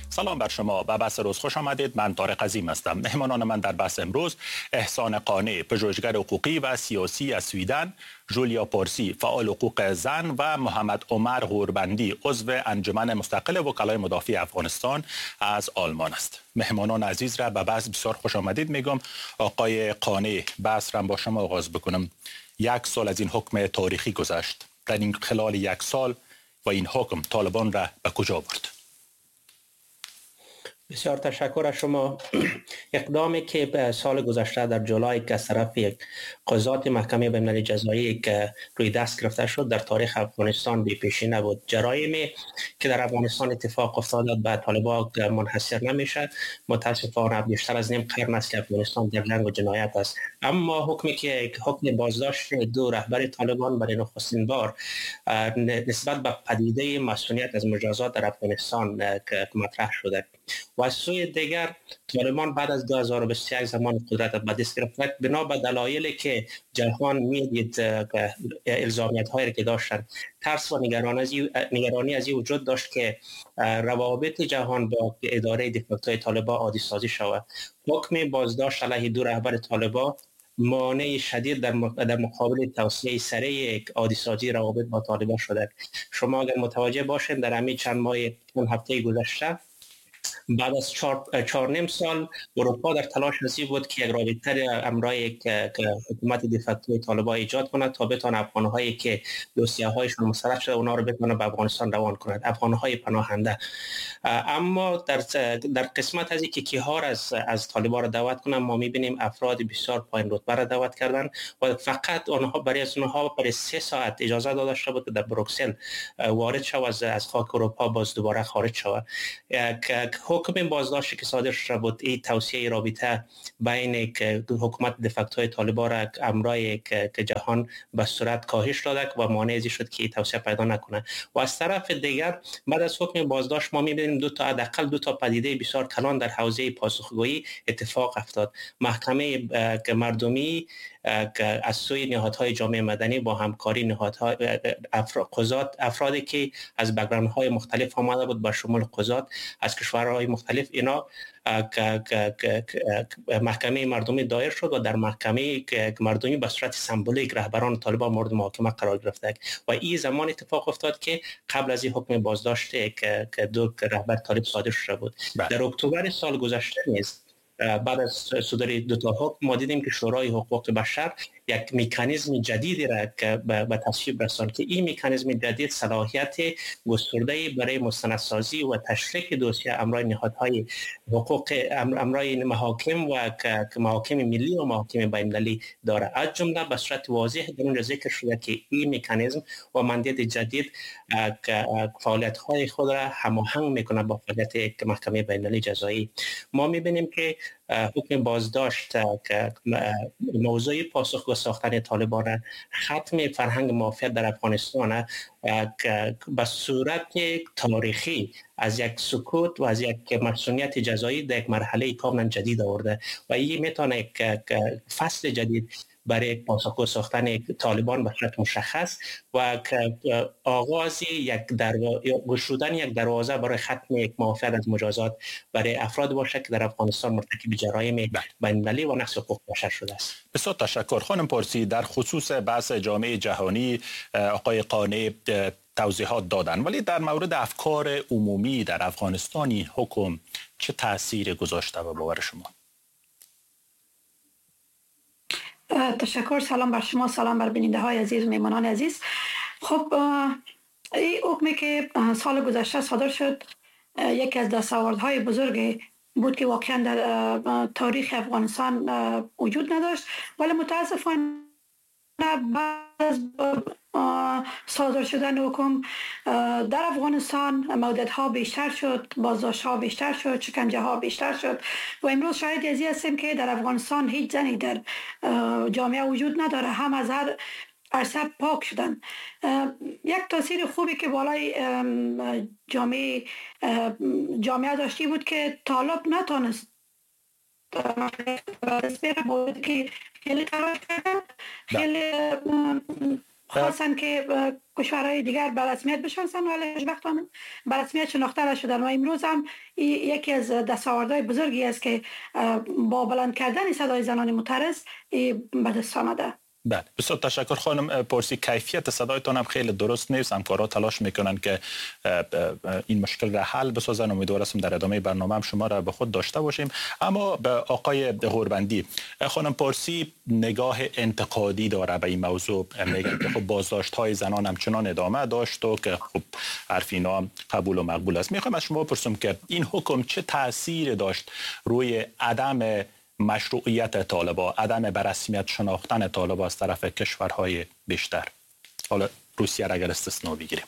سلام بر شما. به بحث روز خوش آمدید. من طارق عظیم هستم. مهمانان من در بحث امروز احسان قانع، پژوهشگر حقوقی و سیاسی از سویدن، جولیا پارسی، فعال حقوق زن و محمد عمر غوربندی، عضو انجمن مستقل وکلای مدافع افغانستان از آلمان است. مهمانان عزیز را به بحث بسیار خوش آمدید میگم. آقای قانع، بحث را با شما آغاز بکنم. 1 سال از این حکم تاریخی گذشت. در این خلال 1 سال و این حکم طالبان را به کجا برد؟ بسیار تشکر از شما. اقدامی که به سال گذشته در جولای که از طرف قضات محکمه بین‌المللی جزایی که روی دست گرفته شد در تاریخ افغانستان بی پیشینه بود. جرایمی که در افغانستان اتفاق افتاده به طالبان منحصر نمیشه. متاسفانه بیشتر از نیم قرن است که افغانستان در جنگ و جنایت است. اما حکمی که حکم بازداشت 2 رهبر طالبان برای نخستین بار نسبت به پدیده مسئولیت از مجازات در افغانستان که مطرح شده و از سوی دیگر طالبان بعد از 2021 زمان قدرت به دست گرفت بنا به دلایلی که جهان میدید الزامیت هایی که داشتن، ترس و نگرانی از این وجود داشت که روابط جهان با اداره دیفاکتوی طالبان عادی سازی شود. حکم بازداشت علیه 2 رهبر طالبان مانع شدید در مقابل توسعه سریع عادی سازی روابط با طالبان شده. شما اگر متوجه باشین در همین چند هفته گذشته بعد از 4.5 سال اروپا در تلاش نصیب بود که یک رابطه امرای که حکومت دیفاکتوی طالبان ایجاد کند تا بتوان افغان‌هایی که دوسیه‌هایشون مسترد شده اونا رو بتونه به افغانستان روان کند، افغان‌های پناهنده. اما در قسمت از اینکه کی‌ها از طالبان را دعوت کنند، ما می‌بینیم افراد بسیار پایین رتبه را دعوت کردن و فقط برای 3 ساعت اجازه داده شده بود در بروکسل وارد شود از خاک اروپا باز دوباره خارج شود. حکم بازداشتی که صادر شده بود این توسعه رابطه بین حکومت دفاکتوی طالبان را امرای که جهان به صورت کاهش داده و مانع ازی شد که توسعه پیدا نکنه. و از طرف دیگر بعد از حکم بازداشت ما می‌بینیم حداقل 2 تا پدیده بسیار کلان در حوزه پاسخگویی اتفاق افتاد. محکمه مردمی که از سوی نهادهای جامعه مدنی با همکاری نهادهای قضات، افرادی که از بک‌گراندهای مختلف آمده بود با شمول قضات از کشورهای مختلف، اینا محکمه مردمی دایر شد و در محکمه مردمی به صورت سمبولیک رهبران طالبان مورد محاکمه قرار گرفته و این زمان اتفاق افتاد که قبل از این حکم بازداشت که 2 رهبر طالب صادر شده بود. در اکتبر سال گذشته نیز بعد از صدور 2 تا حکم ما دیدیم که شورای حقوق بشر یک مکانیزم جدیدی را به تصویب رساند که این مکانیزم جدید صلاحیت گسترده برای مستندسازی و تشریح دوسیه امرای نهادهای حقوق امرای محاکم و محاکم ملی و محاکم بین‌المللی داره. از جمله به صورت واضح در اونجا ذکر شده که این مکانیزم و مندیت جدید فعالیت‌های خود را هماهنگ میکنه با فعالیت محکمه بین‌المللی جزایی. ما میبینیم که حکم بازداشت که موضوع پاسخگو ساختن طالبان، ختم فرهنگ مافیات در افغانستان به صورت تاریخی از یک سکوت و از یک مسئولیت جزایی در یک مرحله کاملا جدید آورده و این میتونه یک فصل جدید برای پاسخگو ساختن طالبان به صورت مشخص و آغاز گشودن یک دروازه برای ختم یک موافقت از مجازات برای افراد باشه که در افغانستان مرتکب جرایم بین‌المللی و نقض حقوق بشر شده است. بسیار تشکر. خانم پارسی، در خصوص بحث جامعه جهانی آقای قانع توضیحات دادن، ولی در مورد افکار عمومی در افغانستان حکم چه تأثیر گذاشته به باور شما؟ تشکر. سلام بر شما، سلام بر بیننده های عزیز و میمانان عزیز. خب این حکمی که سال گذشته صادر شد یکی از دستاوردهای بزرگ بود که واقعا در تاریخ افغانستان وجود نداشت، ولی متاسفانه بعد از صادر شدن حکم در افغانستان مودت‌ها بیشتر شد، بازداشت‌ها بیشتر شد، شکنجه‌ها بیشتر شد و امروز شاهد ازی هستیم که در افغانستان هیچ زنی در جامعه وجود نداره، هم از هر عرصه پاک شدن. یک تاثیر خوبی که بالای جامعه داشتی بود که طالب نتونست بود که خیلی تلاش کردن، خیلی خواستن که کشورهای دیگر به رسمیت بشناسن ولی خوشبختانه به رسمیت شناخته نشدن و امروز هم یکی از دستاوردهای بزرگی است که با بلند کردن صدای زنان معترض به دست آمده. بله، بسیار تشکر خانم پرسی. کیفیت صدایتان هم خیلی درست نیست. همکارا تلاش میکنن که این مشکل را حل بسازن. امیدوار هستم در ادامه برنامه هم شما را به خود داشته باشیم. اما به آقای غوربندی، خانم پرسی نگاه انتقادی داره به این موضوع، میگن که خب بازداشت های زنان همچنان ادامه داشت و که خب حرف اینا قبول و مقبول است. میخوام از شما بپرسم که این حکم چه تأثیر داشت روی عدم مشروعیت طالبان، عدم به رسمیت شناختن طالبان از طرف کشورهای بیشتر، حالا روسیه را اگر استثنا بگیریم؟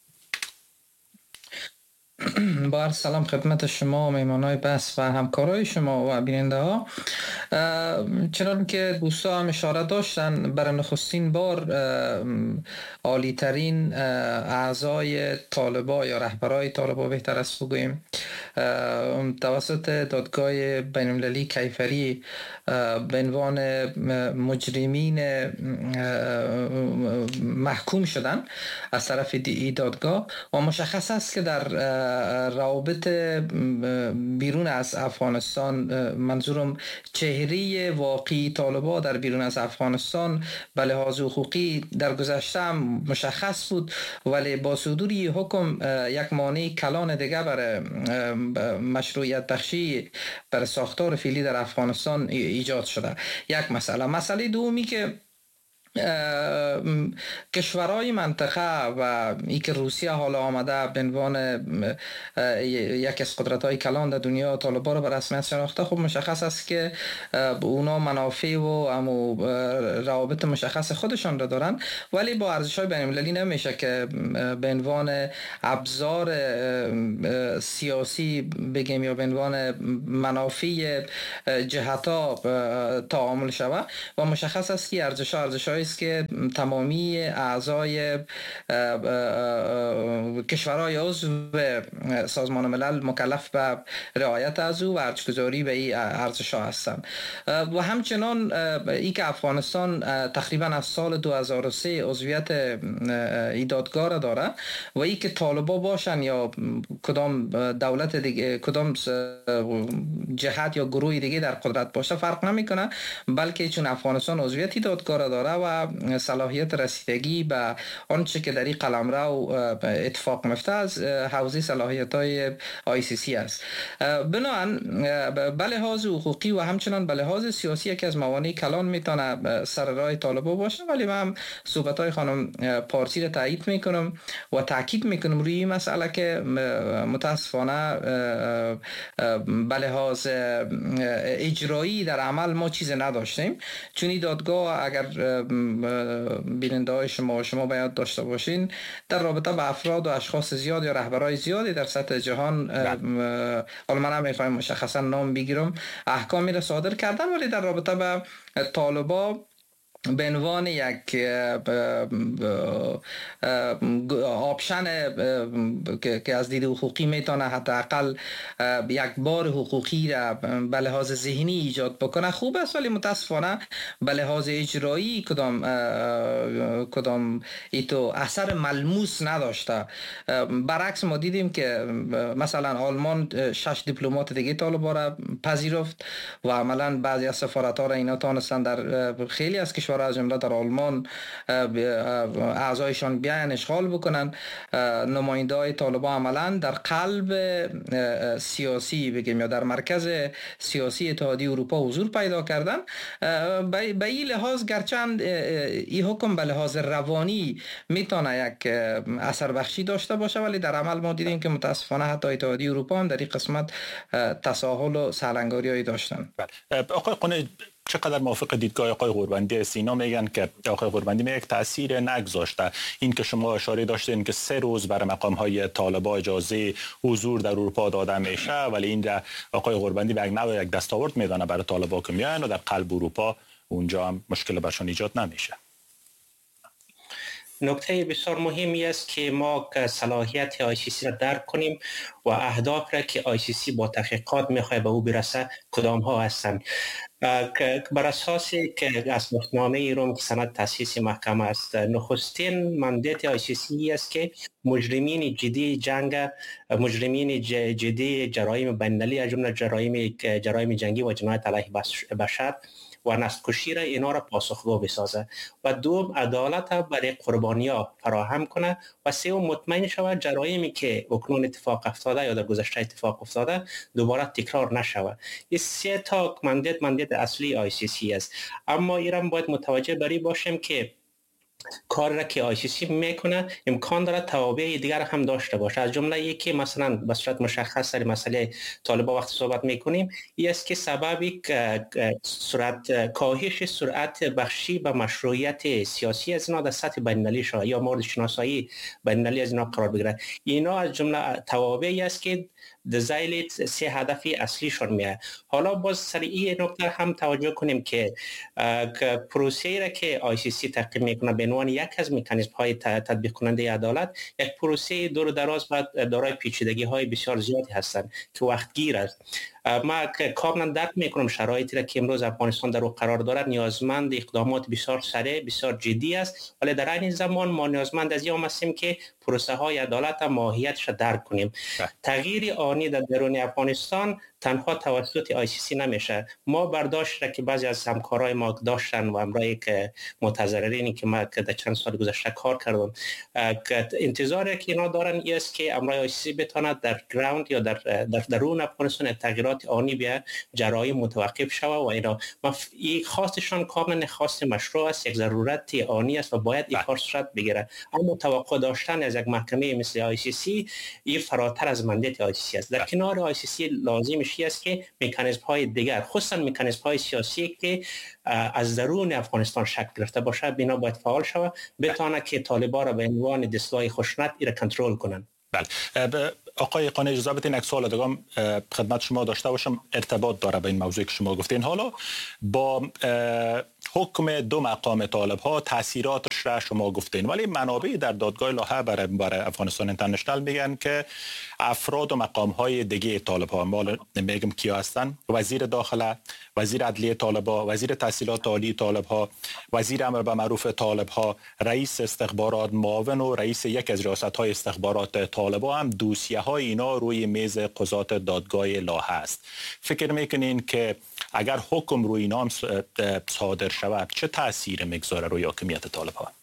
با عرض سلام خدمت شما و میمانای بس و همکارای شما و بیننده ها. چنان که دوستا هم اشاره داشتن، برای نخستین بار عالی ترین اعضای طالبان یا رهبرای طالبان بهتر است بگوییم توسط دادگاه بین المللی کیفری به عنوان مجرمین محکوم شدن از طرف دادگاه و مشخص است که در روابط بیرون از افغانستان، منظورم چهره واقعی طالبان در بیرون از افغانستان به لحاظ حقوقی در گذشته هم مشخص بود، ولی با صدور حکم یک مانع کلان دیگه برای مشروعیت بخشی بر ساختار فعلی در افغانستان ایجاد شده. یک مسئله دومی که کشورهای منطقه و ای که روسیه حالا آمده به عنوان یک از قدرت‌های کلان در دنیا طالبان را به رسمیت شناخته، خب مشخص است که اونا منافع و روابط مشخص خودشان را دارن، ولی با ارزش‌های بین‌المللی نمیشه که به عنوان ابزار سیاسی بگیم یا به عنوان منافع جهت‌ها تعامل شود و مشخص است که ارزش‌های است که تمامی اعضای کشورهای عضو سازمان ملل مکلف به رعایت از او و ارزش‌گذاری به این ارزش‌ها هستند. و همچنان ای که افغانستان تقریبا از سال 2003 عضویت این دادگاه را داره و ای که طالبان باشن یا کدام دولت دیگه، کدام جهت یا گروه دیگه در قدرت باشه فرق نمیکنه، بلکه چون افغانستان عضویت دادگاه را داره و صلاحیت رسیدگی به آنچه که در این قلمرو اتفاق میفته از حوزه صلاحیت‌های ICC است. بنابراین به لحاظ حقوقی و همچنان به لحاظ سیاسی یکی از موانع کلان میتونه سر راه طالبان باشه، ولی من صحبت‌های خانم پارسی را تایید میکنم و تاکید میکنم روی این مسئله که متاسفانه به لحاظ اجرایی در عمل ما چیز نداشتیم، چون این دادگاه اگر بیننده های شما باید داشته باشین در رابطه با افراد و اشخاص زیاد یا رهبرای زیادی در سطح جهان، حالا من هم میخوایم مشخصا نام بگیرم، احکامی را صادر کردن، ولی در رابطه با طالبان به عنوان یک آپشن که از دید حقوقی میتونه حداقل یک بار حقوقی را به لحاظ ذهنی ایجاد بکنه خوب است، ولی متاسفانه به لحاظ اجرایی کدام ایتو اثر ملموس نداشته. برعکس ما دیدیم که مثلا آلمان 6 دیپلمات دیگه طالبان را پذیرفت و عملا بعضی از سفارت‌ها را اینا تونستن در خیلی از کشورها از جمله در آلمان اعضایشان بیان اشغال بکنن. نماینده‌های طالبان عملا در قلب سیاسی بگیم یا در مرکز سیاسی اتحادیه اروپا حضور پیدا کردن. به این لحاظ گرچند این حکم به لحاظ روانی میتونه یک اثر بخشی داشته باشه، ولی در عمل ما دیدیم که متاسفانه حتی اتحادیه اروپا هم در این قسمت تساهل و سرلنگاری‌هایی داشتن. آقای قونی چقدر موافق دیدگاه آقای غوربندی است؟ اینا میگن که آقای غوربندی میگه یک تاثیر نگذاشته. این که شما اشاره داشتین که 3 روز برای مقام‌های طالبان اجازه حضور در اروپا داده میشه، ولی این را آقای غوربندی به یک دستاورد میدانه برای طالبان که میان و در قلب اروپا اونجا هم مشکل برشان ایجاد نمیشه. نکته بسیار مهمی است که ما صلاحیت ICC را درک کنیم و اهداف را که ICC با تحقیقات میخواد به او برسه کدام ها هستند. بر اساس که اساسنامه روم که سند تاسیس محکمه است، نخستین مندیت ICC است که مجرمین جدی جنگ، مجرمین جدی جرایم بین‌المللی از جمله جرایم جنگی و جنایت علیه بشر و نسل‌کشی را اینا را پاسخگو بسازه و دوم عدالت برای قربانی‌ها فراهم کنه و سوم مطمئن شود جرایمی که اکنون اتفاق افتاده یا در گذشته اتفاق افتاده دوباره تکرار نشود. این سه تا مندیت اصلی ICC است. اما ایران باید متوجه بری باشیم که کار را که ICC میکنه امکان داره توابع دیگر هم داشته باشه. از جمله یکی مثلا به صورت مشخص سر مسئله طالبان وقت صحبت میکنیم این است که سببی کاهش سرعت بخشی به مشروعیت سیاسی از اینا در سطح بین‌المللی شده یا مورد شناسایی بین‌المللی از اینا قرار بگیره. اینا از جمله توابعی است که در ذیل سه هدف اصلی شون میاد. حالا باز سر این نکته هم توجه کنیم که پروسه‌ای را که ICC تعقیب میکنه به عنوان یک از مکانیزم های تطبیق کننده عدالت یک پروسه دور دراز و دارای پیچیدگی های بسیار زیادی هستند که وقتگیر است. ما کاملا درک میکنم شرایطی را که امروز افغانستان در او قرار دارد نیازمند اقدامات بسیار سریع بسیار جدی است، ولی در این زمان ما نیازمند از این هستیم که پروسه های عدالت ماهیتش را درک کنیم. تغییر آنی در درون افغانستان تنها توسط ICC نمیشه. ما برداشت را که بعضی از همکارای ما داشتن و همراه که متضررینی که ما در چند سال گذشته کار کردم انتظاری که اینا دارن این است که امرای ICC بتواند در گراوند یا در درون افغانستان تغییرات آنی بیا جرایم متوقف شود و اینا این خواستشان کاملا خواست مشروع است، یک ضرورت آنی است و باید این کار صورت بگیره. اما توقع داشتن از یک محکمه مثل ICC این فراتر از مندیت ICC است. در کنار ICC لازمش است که مکانیزم های دیگر خصوصا مکانیزم های سیاسی که از درون افغانستان شکل گرفته باشه بینا باید فعال شود بتونه که طالبان را به عنوان دستگاه خشونت را کنترل کنند. بله آقای قانی اجازه بدین یک سوال دیگه خدمت شما داشته باشم ارتباط داره به این موضوعی که شما گفتین. حالا با حکم دو مقام طالب ها تاثیراتش را شما گفتین، ولی منابع در دادگاه لاهه برای افغانستان اینترنشنال میگن که افراد و مقام های دیگه طالب ها ما نمیگم کیا هستن، وزیر داخله، وزیر عدلیه طالب ها، وزیر تحصیلات عالی طالب ها، وزیر امر به معروف طالب ها، رئیس استخبارات معاون و رئیس یک از ریاست های استخبارات طالب ها هم دوسیه های اینا روی میز قضات دادگاه لاهه است. فکر میکنین که اگر حکم روی اینا هم صادر شود چه تأثیر میگذاره روی حاکمیت طالب ها؟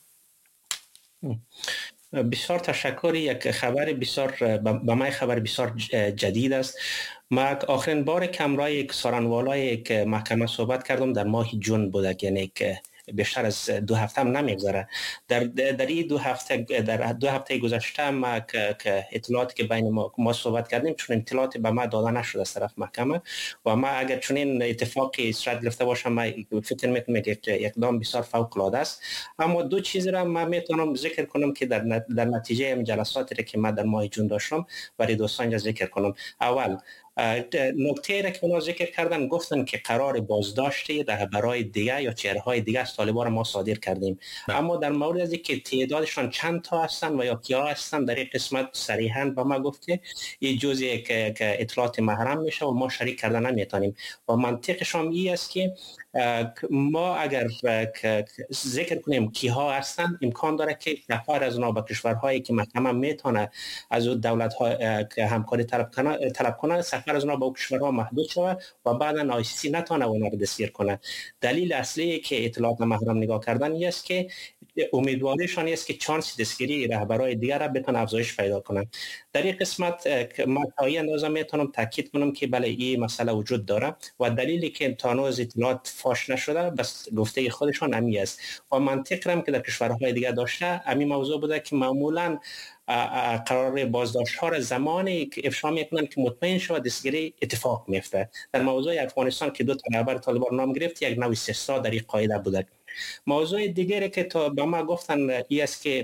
بسیار تشکر. یک خبر بسیار به من خبر بسیار جدید است. ما آخرین بار که همراه یک سارنوالای یک محکمه صحبت کردم در ماه جون بود، یعنی که بیشتر از 2 هفته هم نمیگذره. در این 2 هفته در 2 هفته گذشته ما که اطلاعاتی که بین ما صحبت کردیم چون اطلاعاتی به ما داده نشده از طرف محکمه و ما اگر چون این اتفاقی صورت گرفته باشم ما فکر میکنم که اقدام بسیار فوق العاده است. اما دو چیز را ما میتونم ذکر کنم که در نتیجه جلساتی که ما در ماه جون داشتم برای دوستان ذکر کنم. اول نکته را که اونا ذکر کردن گفتن که قرار بازداشت رهبرای دیگه یا چهره‌های دیگه از طالبان ما صادر کردیم اما در مورد از اینکه تعدادشان چند تا هستن و یا کیا هستن در این قسمت صریحاً با ما گفته این جزء که اطلاعات محرم میشه و ما شریک کردن نمیتونیم و منطقشون این است که ما اگر ذکر کنیم کیها هستن امکان داره که نفر از اونا با کشورهایی که محکمه میتونه از اون دولت ها همکاری طلب کنه سفر از اونا با کشورها محدود شود و بعدا ICC نتونه اونا رو دستگیر کنه. دلیل اصلی که اطلاعات محرم نگاه کردن این است که امیدواریشان است که چانس دستگیری رهبرای دیگر را بتونه افزایش پیدا کنه. در این قسمت ما تا این اندازه میتونم تاکید کنم که بله این مسئله وجود داره و دلیلی که تا هنوز اطلاعات فاش نشده بس گفته خودشان امی است و منطق هم که در کشورهای دیگه داشته امی موضوع بوده که معمولاً قرار بازداشت ها را زمانی که افشا میکنن که مطمئن شود دستگیری اتفاق میفته. در موضوع افغانستان که 2 تا رهبر طالبان نام گرفت یک نوع استثنا در این قاعده بوده. موضوع دیگری که تا به ما گفتن این است که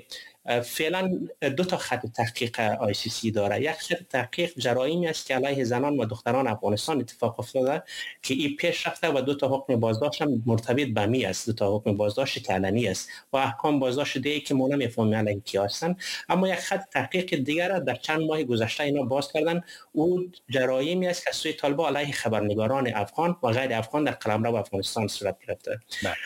فعلا دو تا خط تحقیق آی سی سی داره. یک خط تحقیق جرایمی است که علیه زنان و دختران افغانستان اتفاق افتاده که این پیش رفته و دو تا حکم بازداشت هم مرتبط به می است، دو تا حکم بازداشت که علنی است و احکام بازداشت دیگه که ما نمیفهمیم علیه کی هستن. اما یک خط تحقیق دیگر در چند ماه گذشته اینا باز کردن، او جرایمی است که سوی طالبان علیه خبرنگاران افغان و غیر افغان در قلمرو افغانستان صورت گرفته.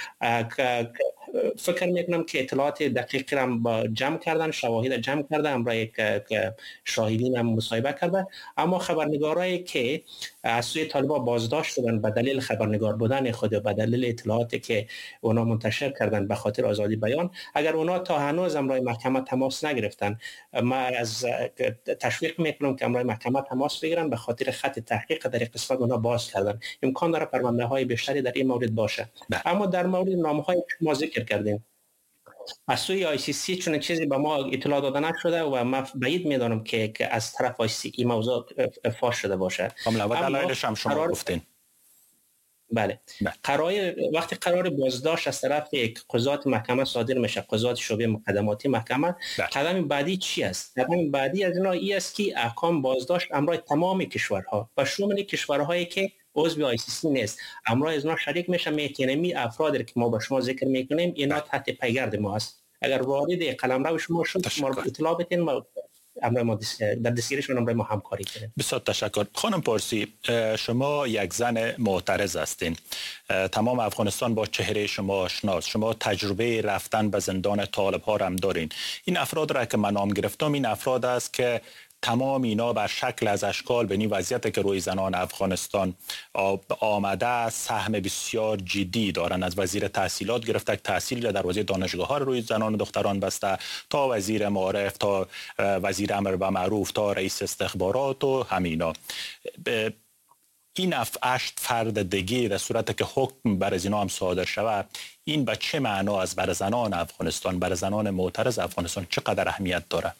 فکر میکنم که اطلاعات دقیقی را جمع کردن، شواهد جمع کرده، امرا یک شاهدین هم مصاحبه کرده، اما خبرنگارایی که از سوی طالبان بازداشت شدن به دلیل خبرنگار بودن خود و به دلیل اطلاعاتی که اونا منتشر کردن به خاطر آزادی بیان، اگر اونا تا هنوز امرای محکمه تماس نگرفتن، ما از تشویق میکنم که امرای محکمه تماس بگیرن، به خاطر خط تحقیق در این قسمت اونا باز کردن. امکان داره پرونده های بیشتری در این مورد باشه. اما در مورد نامه های که ما ذکر کردیم از سوی آی سی سی چون چیزی به ما اطلاع داده نشده و من بعید میدانم که از طرف آی سی این موضوع فاش شده باشه. کاملا و دلایلش هم شما گفتین. بله. وقتی قرار بازداشت از طرف یک قضات محکمه صادر میشه، قضات شعبه مقدماتی محکمه، قدم بعدی چی است؟ قدم بعدی از اینا این است که احکام بازداشت امرای تمام کشورها و شامل کشورهایی که عضو آی سی سی نیست امرای از اینا شریک میشه. میتونیم افرادی که ما با شما ذکر میکنیم اینا تحت پیگرد ما است. اگر وارد قلمرو شما شد ما اطلاع بدین، ما در دستگیرشون امرای ما همکاری کنیم. بسیار تشکر. خانم پارسی، شما یک زن معترض هستین، تمام افغانستان با چهره شما آشناست، شما تجربه رفتن به زندان طالب ها هم دارین. این افراد را که من نام گرفتم این افراد است که تمام اینا بر شکل از اشکال به این وضعیت که روی زنان افغانستان آمده سهم بسیار جدی دارن. از وزیر تحصیلات گرفته تحصیل در حوزه دانشگاه ها روی زنان و دختران بسته، تا وزیر معارف، تا وزیر امر به معروف، تا رئیس استخبارات و همینا. این 8 فرد دیگه در صورت که حکم بر از اینا هم صادر شود، این به چه معنا است بر زنان افغانستان، بر زنان معترض افغانستان چقدر اهمیت داره؟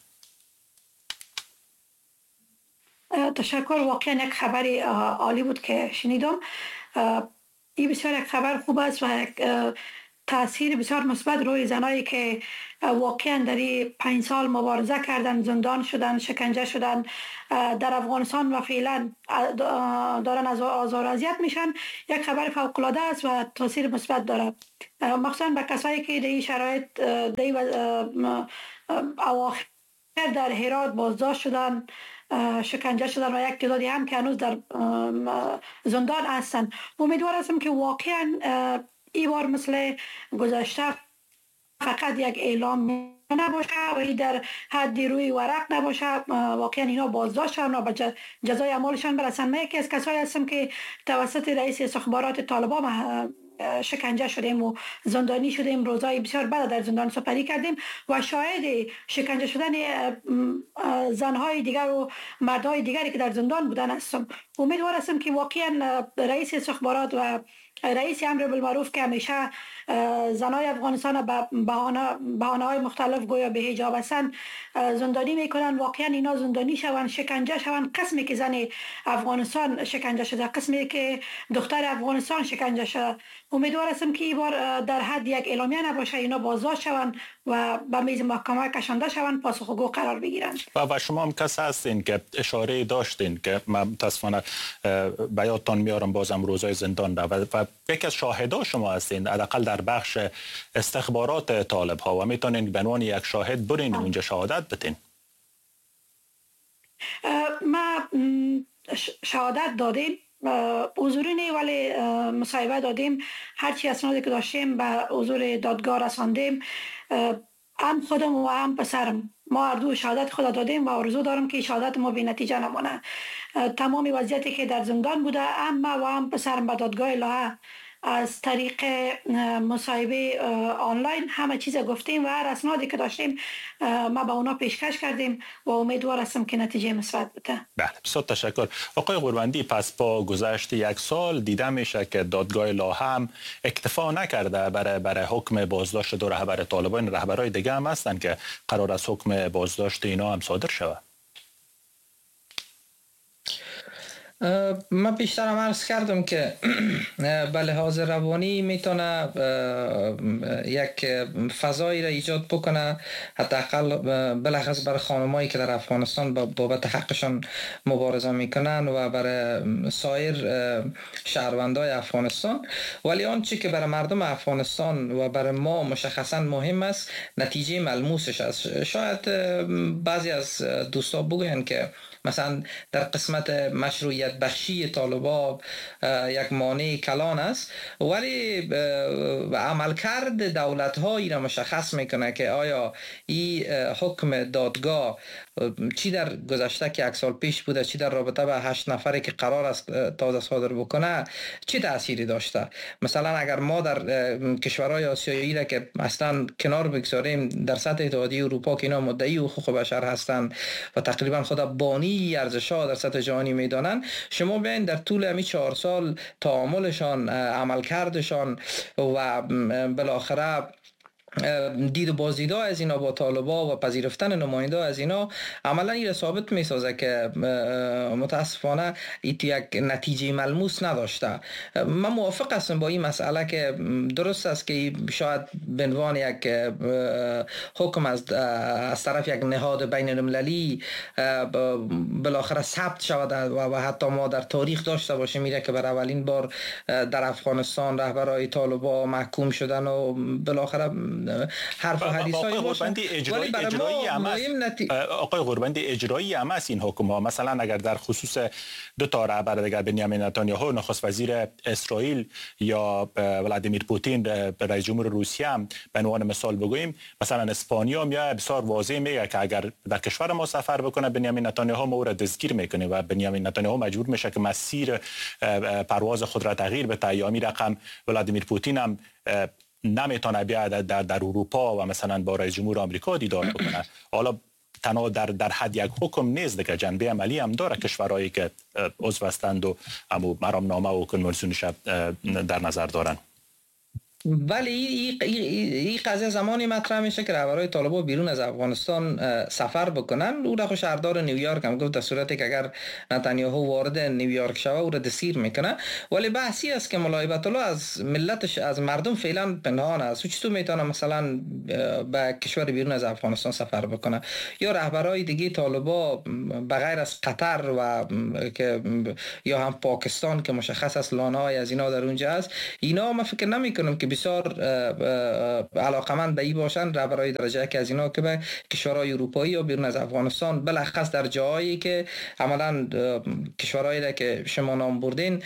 تشکر. واقعا یک خبر عالی بود که شنیدم. این بسیار یک خبر خوب است و یک تاثیر بسیار مثبت روی زنایی که واقعا در این 5 سال مبارزه کردن، زندان شدن، شکنجه شدن در افغانستان و فعلا دارن از آزار و اذیت میشن، یک خبر فوق العاده است و تاثیر مثبت داره، مخصوصا به کسایی که در این شرایط اواخر در هرات بازداشت شدن، شکنجه شدن و یک تعدادی هم که هنوز در زندان هستن. امیدوار هستم که واقعا این بار مثل گذشته فقط یک اعلام نباشه و این در حد روی ورق نباشه، واقعا اینا بازداشت شدن و به جزای اعمالشان برسن. من یکی از کسایی هستم که توسط رئیس استخبارات طالبان شکنجه شدیم و زندانی شدیم، روزای بسیار بد در زندان سپری کردیم و شاهد شکنجه شدن زنهای دیگر و مردهای دیگری که در زندان بودن هستم. امیدوار هستم که واقعا رئیس استخبارات و رئیس امر بالمعروف که همیشه زنای افغانستان به بهانه‌های مختلف گویا به حجاب هستند زندانی میکنن، واقعا اینا زندانی شوند، شکنجه شوند. قسمی که زن افغانستان شکنجه شده، قسمی که دختر افغانستان شکنجه شده. امیدوار هستم که این بار در حد یک اعلامیه نباشه، اینا بازداشت شوند و به میز محکمه کشانده شوند، پاسخگو قرار بگیرند. و شما هم کس هستین که اشاره داشتین که من متاسفانه به یادتان میارم بازم روزای زندان و یکی از شاهدا شما هستین، حداقل در بخش استخبارات طالب ها، و میتونین به عنوان یک شاهد برین اونجا شهادت بدین. ما شهادت دادیم، حضوری نه ولی مصاحبه دادیم، هرچی اسنادی که داشتیم به حضور دادگاه رساندیم. هم خودم و هم پسرم ما هر دو شهادت خود دادیم و آرزو دارم که شهادت ما بی نتیجه نمونه. تمامی وضعیتی که در زندان بوده هم ما و هم پسرم به دادگاه لاهه از طریق مصاحبه آنلاین همه چیز گفتیم و هر اسنادی که داشتیم ما به اونا پیشکش کردیم و امیدوار هستم که نتیجه مثبت بده. بله، بسیار تشکر. آقای قروندی، پس با گذشت 1 سال دیده میشه که دادگاه لاهه هم اکتفا نکرده برای حکم بازداشت دو رهبر طالبان، رهبرای دیگه هم هستن که قرار است حکم بازداشت اینا هم صادر شود. من بیشترم عرض کردم که به لحاظ روانی میتونه یک فضایی را ایجاد بکنه، حداقل بلخص برای خانمایی که در افغانستان بابت حقشان مبارزه میکنن و برای سایر شهروندای افغانستان. ولی آنچه که برای مردم افغانستان و برای ما مشخصا مهم است نتیجه ملموسش است. شاید بعضی از دوستا بگوین که مثلا در قسمت مشروعیت بخشی طالبا یک مانع کلان است، ولی عملکرد دولت هایی را مشخص میکنه که آیا این حکم دادگاه چی در گذشته که یک سال پیش بوده، چی در رابطه به 8 نفری که قرار است تازه صادر بکنه چی تأثیری داشته. مثلا اگر ما در کشورهای آسیایی را که اصلا کنار بگذاریم، در سطح اتحادیه اروپا که اینا مدعی حقوق بشر هستند و تقریبا خود بانی ارزش‌ها در سطح جهانی میدانند، شما ببین در طول همین 4 سال تعاملشان، عملکردشان و بالاخره دید و بازدیدها از اینا با طالبا و پذیرفتن نماینده از اینا عملا این ثابت میسازه که متاسفانه ایت یک نتیجه ملموس نداشته. من موافق هستم با این مسئله که درست است که شاید به عنوان یک حکم از طرف یک نهاد بین المللی بالاخره ثبت شود و حتی ما در تاریخ داشته باشیم میره که بر اولین بار در افغانستان رهبرای طالبا محکوم شدن و بالاخره حرف و حدیثایی باشن. اجرایی هم آقای غربندی اجرایی هم است این حکم ها. مثلا اگر در خصوص دو تا رهبر دیگر بنیامین نتانیاهو نخست وزیر اسرائیل یا ولادیمیر پوتین رئیس جمهور روسیه هم به عنوان مثال بگوییم، مثلا اسپانیا میاد بسیار واضح میگه که اگر در کشور ما سفر بکنه بنیامین نتانیاهو ما او را دستگیر میکنه و بنیامین نتانیاهو مجبور میشه که مسیر پرواز خود را تغییر بده. یا می رقم ولادیمیر پوتین هم نمیتونه بیاد در اروپا و مثلا با رئیس جمهور آمریکا دیدار بکنه. حالا تنها در حد یک حکم نیست دیگه، جنبه عملی هم داره. کشورهایی که عضو هستند و مرامنامه و کنوانسیونش در نظر دارن. ولی این قضیه زمانی مطرح میشه که رهبرای طالبان بیرون از افغانستان سفر بکنن. او را شهردار نیویورک هم گفت در صورتی که اگر نتانیاهو وارد نیویورک شود او را دستگیر میکنه. ولی بحثی است که مولای بیت الله از ملتش، از مردم فعلا پنهان است. چطور میتونه مثلا به کشور بیرون از افغانستان سفر بکنه؟ یا رهبرای دیگه طالبان بغیر از قطر و که یا هم پاکستان که مشخص است لانه‌ای از اینا در اونجا است، اینا من فکر نمیکنم که بسیار علاقمند به این باشن رهبرای درجه که از اینا که به کشورهای اروپایی یا بیرون از افغانستان، بلخص در جایی که عملا کشورهایی که شما نام بردین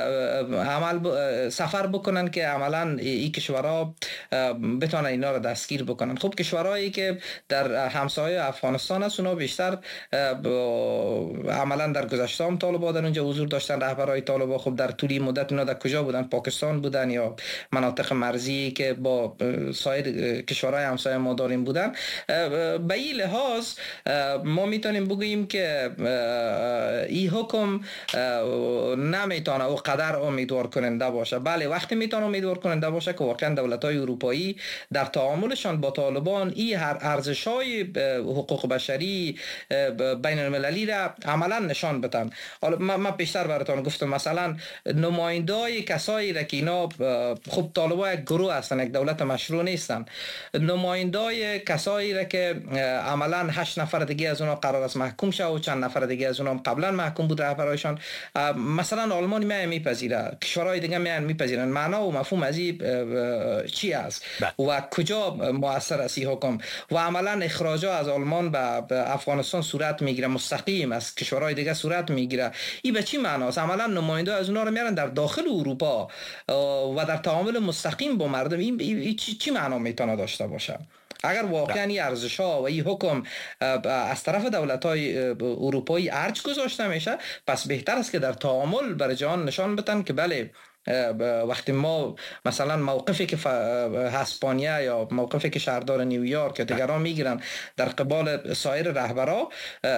سفر بکنن که عملا این کشورها بتونن اینا رو دستگیر بکنن. خب کشورهایی که در همسایه افغانستان هست اونا بیشتر عملا در گذشته هم طالبان در اونجا حضور داشتن. رهبرای طالبان خب در طولی مدت اینا در کجا بودن؟ پاکستان بودن یا مناطق مرزی که با سایر کشورهای همسایه ما داریم بودن. به این لحاظ ما میتونیم بگوییم که این حکم نمیتونه او قدر امیدوار کننده باشه. بله وقتی میتونه امیدوار کننده باشه که واقعا دولت‌های اروپایی در تعاملشان با طالبان این ارزش‌های حقوق بشری بین المللی را عملا نشان بدن. حالا من بیشتر براتون گفتم مثلا نمایندای کسایی را که اینا خب طالبان یک گروه هستن، یک دولت مشروع نیستن، نمایندای کسایی را که عملا 8 نفر دیگه از اونها قرار است محکوم شه و چند نفر دیگه از اونها قبلا محکوم بود رهبرایشان، مثلا آلمان میپذیره، کشورهای دیگه میپذیرن. معنا و مفهوم از این چی است و کجا مؤثر است این حکم و عملا اخراج از آلمان به افغانستان صورت میگیره، مستقیم از کشورهای دیگه صورت میگیره. این به چی معناست؟ عملا نماینده از اونها رو میارن در داخل اروپا و در تعامل مستقیم با مردم. این چی معنا میتونه داشته باشه؟ اگر واقعا این ارزش‌ها و این حکم از طرف دولت‌های اروپایی ارج گذاشته میشه، پس بهتر است که در تعامل برای جهان نشان بدن که بله وقتی ما مثلا موقفی که اسپانیا یا موقفی که شهردار نیویورک یا دیگران میگیرن در قبال سایر رهبرا،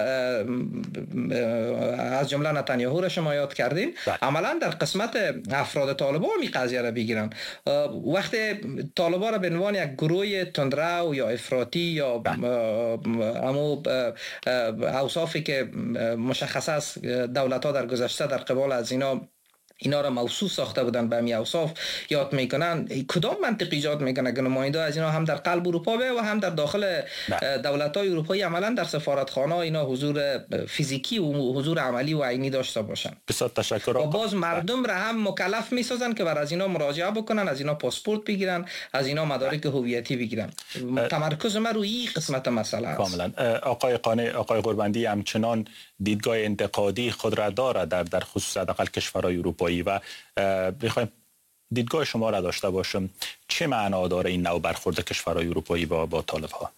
از جمله نتانیاهو را شما یاد کردین، عملا در قسمت افراد طالبان می قضیه را بگیرن. وقتی طالبان را به عنوان یک گروه تندرو یا افراطی یا امو اوصافی که مشخص است دولت ها در گذشته در قبال از اینا را موصوف ساخته بودن به همین اوصاف یاد میکنن، کدام منطق ایجاد میکنه که نماینده از اینا هم در قلب اروپا و هم در داخل دولت‌های اروپایی عملا در سفارتخانه اینا حضور فیزیکی و حضور عملی و عینی داشته باشن؟ بسیار تشکر. و باز مردم را هم مکلف میسازن که بر از اینا مراجعه بکنن، از اینا پاسپورت بگیرن، از اینا مدارک هویتی بگیرن. تمرکز ما روی این قسمت مسئله است. کاملا. آقای قانع، آقای قربندی همچنان دیدگاه انتقادی خود را دارد در خصوص حداقل کشورهای اروپایی و بخوایم دیدگاه شما را داشته باشم، چه معنا داره این نوع برخورد کشورهای اروپایی با طالب ها؟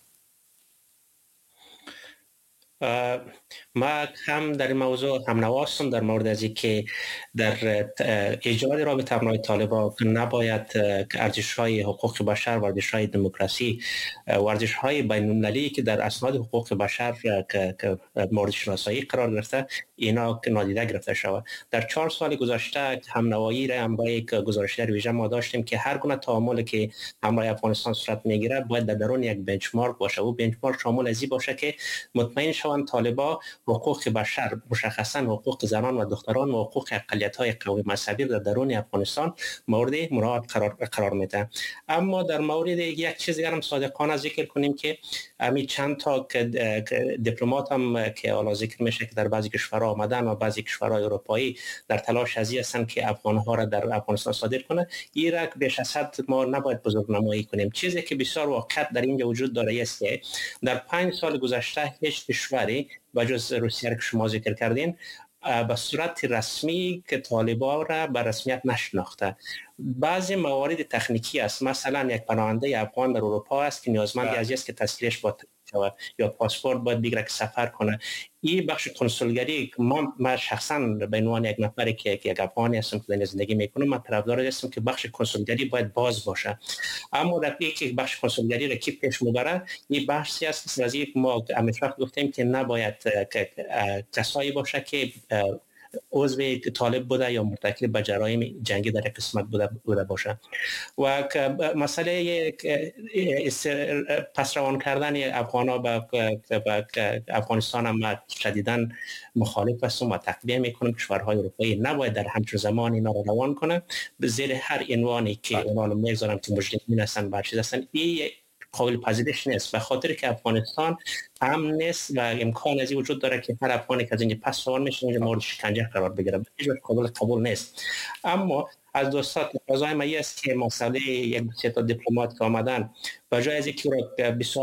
ما هم در این موضوع هم نوازم در مورد از که در ایجاد رابطه امنای طالبان نباید ارزش‌های حقوق بشر، ورزش‌های دموکراسی، ورزش‌های بین‌المللی که در اسناد حقوق بشر مورد شناسایی قرار گرفته اینا نادیده گرفته شود. در 4 سال گذشته هم نوایی را هم با یک گزارشگر ویژه ما داشتیم که هر گونه تعاملی که همراه افغانستان صورت میگیره باید در درون یک بنچمارک باشه و بنچمارک شامل ازی باشه که مطمئن شوند طالبان حقوق بشر، مشخصا حقوق زنان و دختران و حقوق اقلیت‌های قومی مذهبی در درون افغانستان مورد مراعات قرار میده. اما در مورد یک چیز دیگر هم صادقانه ذکر کنیم که همین چند تا دیپلمات هم که حالا ذکر میشه که در بعضی کشورها آمدن و بعضی کشورهای اروپایی در تلاش ازی هستند که افغان‌ها را در افغانستان صادر کنه، این را بیش از حد ما نباید بزرگنمایی کنیم. چیزی که بسیار واقعیت در اینجا وجود داره است که در 5 سال گذشته هیچ کشوری و جز روسیه که شما ذکر کردین به صورت رسمی که طالبان را به رسمیت نشناخته. بعضی موارد تکنیکی است، مثلا یک پناهنده افغان در اروپا است که نیازمند است که تسکیرش با یا پاسپورت باید بگیره که سفر کنه. این بخش کنسولگری ما شخصا به عنوان یک نفری که یک افغانی هستم که در زندگی میکنم، من طرفدار هستم که بخش کنسولگری باید باز باشه. اما در یک بخش کنسولگری را کی پیش میبره، این بحثی است که از یک ما همیشه گفتیم که نباید کسایی باشه که عضو طالب بوده یا مرتکب به جرایم جنگی در قسمت بوده باشه. و مسئله پس روان کردن افغان‌ها به افغانستان هم شدیداً مخالف هستم و تقویه میکنم. کشورهای اروپایی نباید در همچون زمان اینا رو روان کنه به زیر هر عنوانی که اونا رو میگذارن که مجرمین هستن برچیز هستن. این قابل پذیرش نیست، به خاطر که افغانستان امن نیست و امکان ازی وجود داره که هر افغانی که از اینجا پس روان میشه اونجا مورد شکنجه قرار بگیره. هیچ قابل قبول نیست. اما از دوستان تقاضای ما است که مسئله یک سه تا دیپلمات که آمدن به جای از اینکه بسیار